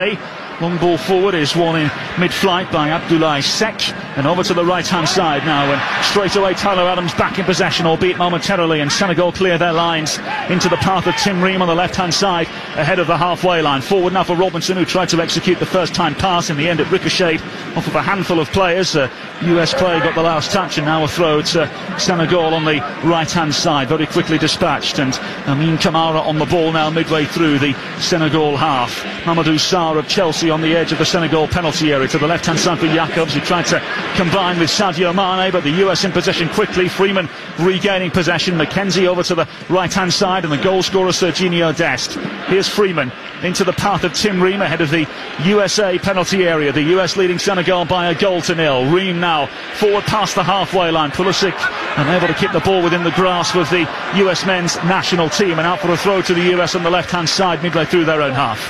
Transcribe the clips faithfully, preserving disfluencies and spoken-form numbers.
Long ball forward is won in mid-flight by Abdoulaye Seck, and over to the right-hand side now, and straight away Tyler Adams back in possession, albeit momentarily, and Senegal clear their lines into the path of Tim Ream on the left-hand side, ahead of the halfway line. Forward now for Robinson, who tried to execute the first-time pass. In the end, it ricocheted off of a handful of players. Uh, U S player got the last touch, and now a throw to Senegal on the right-hand side, very quickly dispatched, and Amin Kamara on the ball now midway through the Senegal half. Mamadou Sarr of Chelsea on the edge of the Senegal penalty area to the left-hand side for Jacobs, who tried to combine with Sadio Mane, but the U S in possession quickly. Freeman regaining possession. McKenzie over to the right-hand side, and the goal scorer Serginho Dest. Here's Freeman into the path of Tim Ream ahead of the U S A penalty area. The U S leading Senegal by a goal to nil. Ream now forward past the halfway line. Pulisic unable to keep the ball within the grasp of the U S men's national team, and out for a throw to the U S on the left-hand side midway through their own half.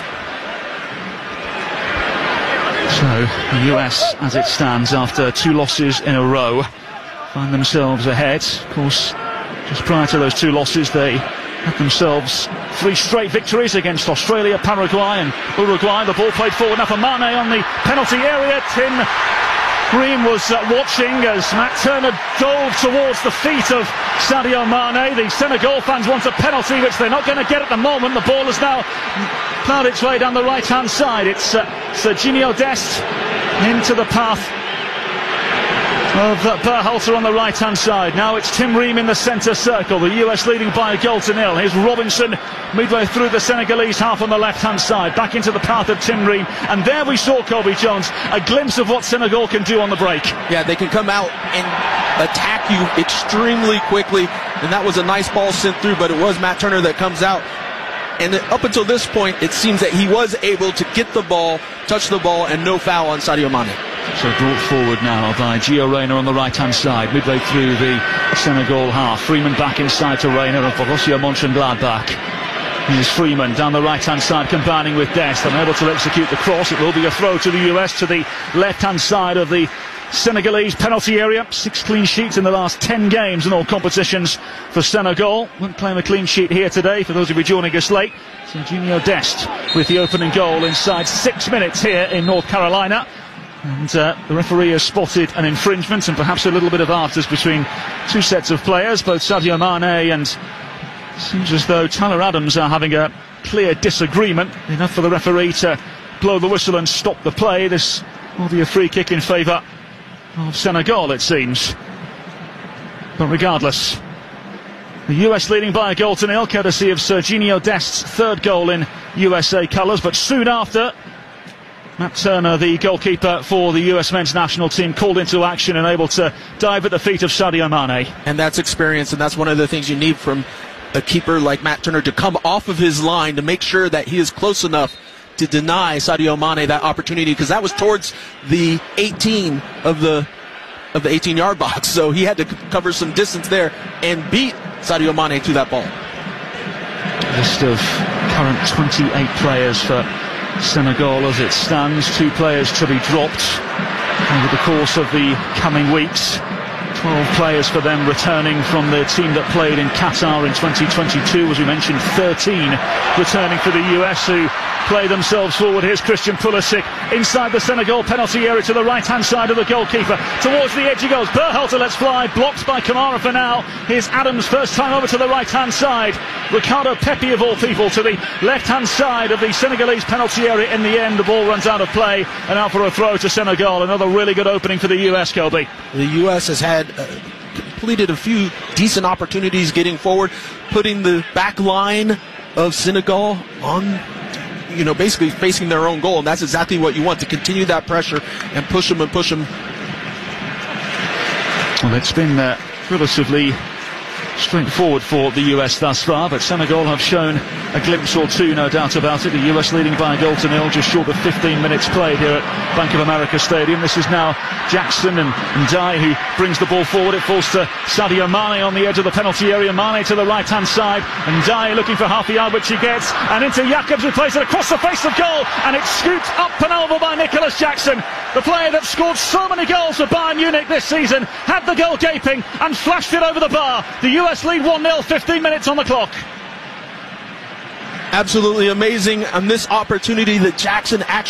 So the U S, as it stands after two losses in a row, find themselves ahead. Of course, just prior to those two losses, they had themselves three straight victories against Australia, Paraguay and Uruguay. The ball played forward now for Mane on the penalty area. Tim Ream was uh, watching as Matt Turner dove towards the feet of Sadio Mane. The Senegal fans want a penalty, which they're not going to get at the moment. The ball has now plowed its way down the right-hand side. It's uh, Serginho Dest into the path of uh, Berhalter on the right-hand side. Now it's Tim Ream in the centre circle. The U S leading by a goal to nil. Here's Robinson midway through the Senegalese half on the left-hand side. Back into the path of Tim Ream. And there we saw, Kobe Jones, a glimpse of what Senegal can do on the break. Yeah, they can come out and attack you extremely quickly. And that was a nice ball sent through, but it was Matt Turner that comes out. And up until this point, it seems that he was able to get the ball, touch the ball, and no foul on Sadio Mane. So brought forward now by Gio Reyna on the right-hand side, midway through the Senegal half. Freeman back inside to Reyna of Borussia Mönchengladbach. Here's Freeman down the right-hand side, combining with Dest, unable to execute the cross. It will be a throw to the U S to the left-hand side of the Senegalese penalty area. Six clean sheets in the last ten games in all competitions for Senegal. Won't claim a clean sheet here today, for those of you joining us late. Serginho Dest with the opening goal inside six minutes here in North Carolina. And uh, the referee has spotted an infringement and perhaps a little bit of artist between two sets of players, both Sadio Mane and seems as though Tyler Adams are having a clear disagreement. Enough for the referee to blow the whistle and stop the play. This will be a free kick in favour of Senegal, it seems. But regardless, the U S leading by a goal to nil, courtesy of Serginho Dest's third goal in U S A colours. But soon after, Matt Turner, the goalkeeper for the U S men's national team, called into action and able to dive at the feet of Sadio Mane. And that's experience, and that's one of the things you need from a keeper like Matt Turner, to come off of his line to make sure that he is close enough to deny Sadio Mane that opportunity, because that was towards the eighteen of the of the eighteen-yard box, so he had to cover some distance there and beat Sadio Mane to that ball. List of current twenty-eight players for Senegal as it stands. Two players to be dropped over the course of the coming weeks. twelve players for them returning from the team that played in Qatar in twenty twenty-two. As we mentioned, thirteen returning for the U S, who play themselves forward. Here's Christian Pulisic inside the Senegal penalty area to the right-hand side of the goalkeeper. Towards the edge he goes. Berhalter lets fly. Blocked by Kamara for now. Here's Adams, first time over to the right-hand side. Ricardo Pepi, of all people, to the left-hand side of the Senegalese penalty area. In the end, the ball runs out of play and out for a throw to Senegal. Another really good opening for the U S, Kobe. The U S has had uh, completed a few decent opportunities getting forward, putting the back line of Senegal on, you know, basically facing their own goal, and that's exactly what you want, to continue that pressure and push them and push them. Well, it's been uh, relatively straightforward for the U S thus far, but Senegal have shown a glimpse or two, no doubt about it. The U S leading by a goal to nil, just short of fifteen minutes played here at Bank of America Stadium. This is now Jackson and Ndiaye who brings the ball forward. It falls to Sadio Mane on the edge of the penalty area. Mane to the right-hand side, and Ndiaye looking for half a yard, which he gets, and into Jacobs, who plays it across the face of goal, and it's scooped up and over by Nicolas Jackson, the player that scored so many goals for Bayern Munich this season, had the goal gaping and flashed it over the bar. The U S lead one nil, fifteen minutes on the clock. Absolutely amazing on this opportunity that Jackson actually